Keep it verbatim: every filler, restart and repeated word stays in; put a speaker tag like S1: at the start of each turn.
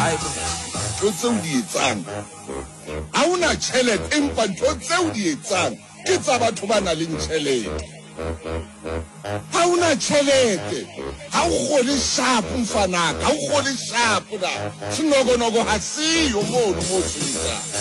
S1: ntho tseo di etsang ha una tjhelete empa ntho tseo di etsang ke tsa batho ba nang le tjhelete ha una tjhelete ha o kgole sharp mfanaka ha o kgole sharp na sinokonogo ha siyo mono mo tsitsa